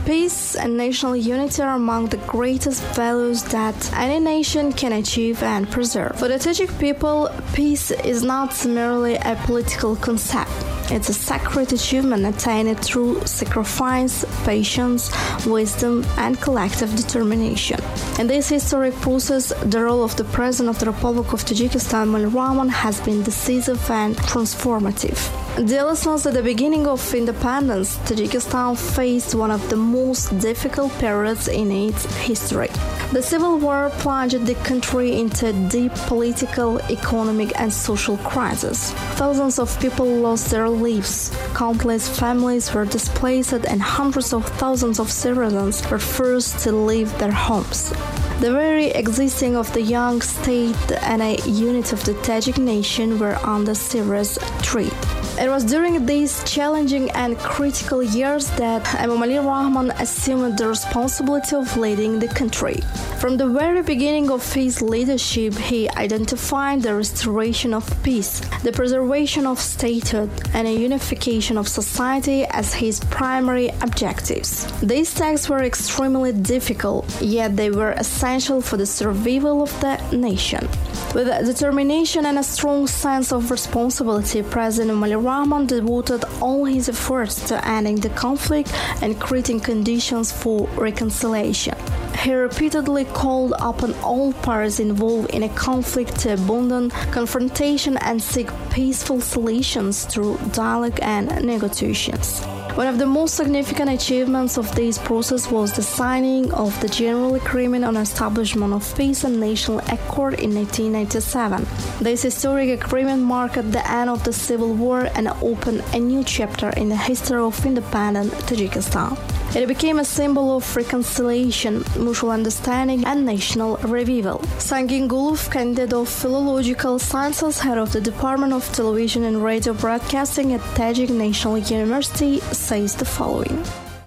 Peace and national unity are among the greatest values that any nation can achieve and preserve. For the Tajik people, peace is not merely a political concept. It's a sacred achievement attained through sacrifice, patience, wisdom, and collective determination. In this historic process, the role of the President of the Republic of Tajikistan, Emomali Rahmon, has been decisive and transformative. Dear listeners, at the beginning of independence, Tajikistan faced one of the most difficult periods in its history. The civil war plunged the country into deep political, economic, and social crisis. Thousands of people lost their lives, countless families were displaced, and hundreds of thousands of citizens were forced to leave their homes. The very existence of the young state and a unit of the Tajik nation were under serious threat. It was during these challenging and critical years that Emomali Rahmon assumed the responsibility of leading the country. From the very beginning of his leadership, he identified the restoration of peace, the preservation of statehood, and a unification of society as his primary objectives. These tasks were extremely difficult, yet they were essential for the survival of the nation. With determination and a strong sense of responsibility, President Emomali Rahmon devoted all his efforts to ending the conflict and creating conditions for reconciliation. He repeatedly called upon all parties involved in a conflict to abandon confrontation and seek peaceful solutions through dialogue and negotiations. One of the most significant achievements of this process was the signing of the General Agreement on Establishment of Peace and National Accord in 1997. This historic agreement marked the end of the civil war and opened a new chapter in the history of independent Tajikistan. It became a symbol of reconciliation, mutual understanding, and national revival. Sangin Gulov, candidate of Philological Sciences, head of the Department of Television and Radio Broadcasting at Tajik National University, says the following.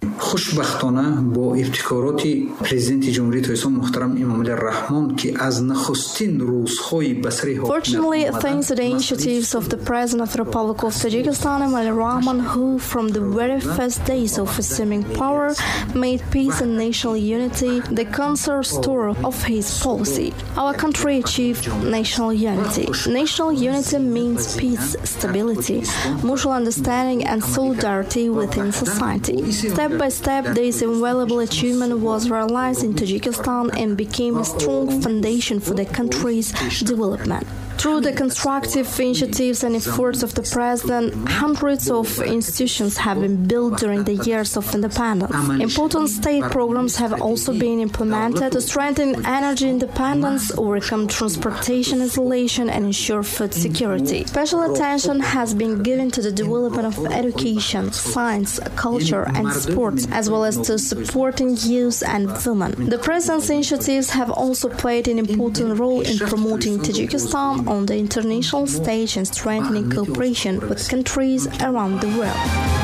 خوشبختانه با ابتکارات پرزیدنت جمهوری اسلامی محترم امامعلی رحمان که از نخستین روزهای بسری Fortunately, thanks to the initiatives of the President of the Republic of Tajikistan, Emomali Rahmon, who from the very first days of assuming power made peace and national unity the cornerstone of his policy, our country achieved national unity. National unity means peace, stability, mutual understanding, and solidarity within society. Step by step, this invaluable achievement was realized in Tajikistan and became a strong foundation for the country's development. Through the constructive initiatives and efforts of the President, hundreds of institutions have been built during the years of independence. Important state programs have also been implemented to strengthen energy independence, overcome transportation isolation, and ensure food security. Special attention has been given to the development of education, science, culture, and sports, as well as to supporting youth and women. The President's initiatives have also played an important role in promoting Tajikistan on the international stage and strengthening cooperation with countries around the world.